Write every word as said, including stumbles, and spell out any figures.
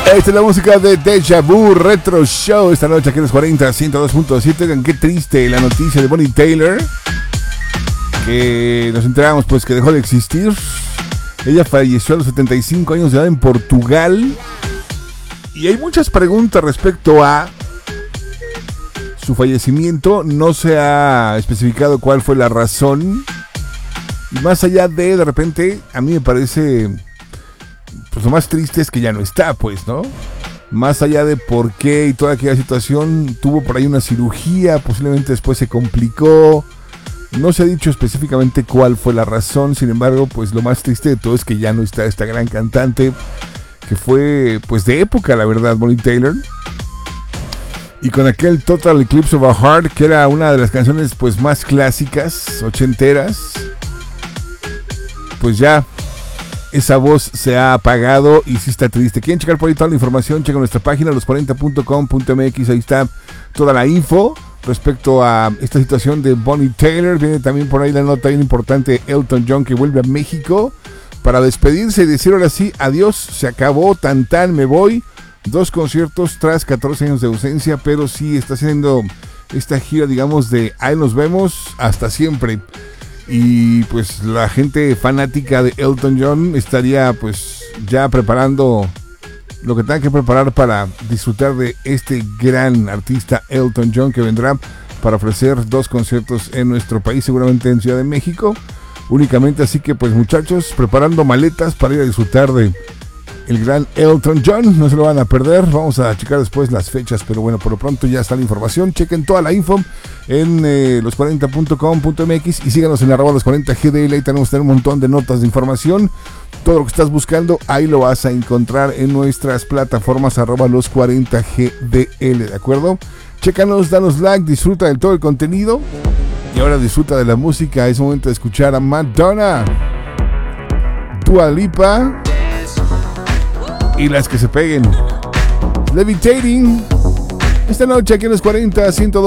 Esta es la música de Deja Vu Retro Show. Esta noche aquí en los cuarenta, ciento dos punto siete. Oigan, qué triste la noticia de Bonnie Tyler, que nos enteramos pues que dejó de existir. Ella falleció a los setenta y cinco años de edad en Portugal. Y hay muchas preguntas respecto a su fallecimiento. No se ha especificado cuál fue la razón. Y más allá de, de repente, a mí me parece, pues lo más triste es que ya no está, pues, ¿no? Más allá de por qué y toda aquella situación, tuvo por ahí una cirugía, posiblemente después se complicó. No se ha dicho específicamente cuál fue la razón, sin embargo, pues lo más triste de todo es que ya no está esta gran cantante, que fue, pues, de época, la verdad, Bonnie Tyler. Y con aquel Total Eclipse of a Heart, que era una de las canciones, pues, más clásicas, ochenteras, pues ya esa voz se ha apagado y sí está triste. ¿Quieren checar por ahí toda la información? Chequen nuestra página, los cuarenta punto com punto m x. Ahí está toda la info respecto a esta situación de Bonnie Tyler. Viene también por ahí la nota bien importante de Elton John, que vuelve a México para despedirse y decir ahora sí, adiós, se acabó, tan tan, me voy. Dos conciertos tras catorce años de ausencia, pero sí está haciendo esta gira, digamos, de ahí nos vemos, hasta siempre. Y pues la gente fanática de Elton John estaría pues ya preparando lo que tenga que preparar para disfrutar de este gran artista Elton John, que vendrá para ofrecer dos conciertos en nuestro país, seguramente en Ciudad de México únicamente. Así que pues muchachos, preparando maletas para ir a disfrutar de el gran Elton John, no se lo van a perder. Vamos a checar después las fechas, pero bueno, por lo pronto ya está la información. Chequen toda la info en eh, los cuarenta punto com punto m x y síganos en arroba los cuarenta G D L. Ahí tenemos un montón de notas de información. Todo lo que estás buscando, ahí lo vas a encontrar en nuestras plataformas arroba los cuarenta G D L, ¿de acuerdo? Chécanos, danos like, disfruta de todo el contenido. Y ahora disfruta de la música. Es momento de escuchar a Madonna, Dua Lipa y las que se peguen. Levitating. Esta noche aquí en los cuarenta, ciento dos.